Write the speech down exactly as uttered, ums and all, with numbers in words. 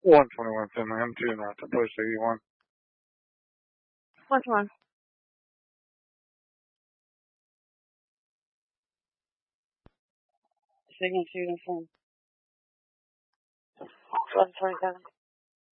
one twenty-one Finley, M two North, Post eighty-one. one twenty-one. Signature uniform. eleven twenty-seven.